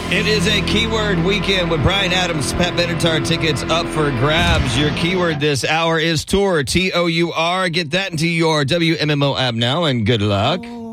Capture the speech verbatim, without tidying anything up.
It is a keyword weekend with Brian Adams. Pat Benatar tickets up for grabs. Your keyword this hour is tour, T O U R. Get that into your W M M O app now, and good luck.